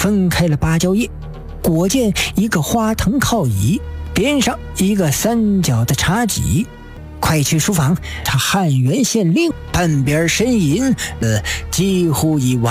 分开了芭蕉叶，果见一个花藤靠椅，边上一个三角的茶几。快去书房，他汉元县令半边呻吟了几乎1晚。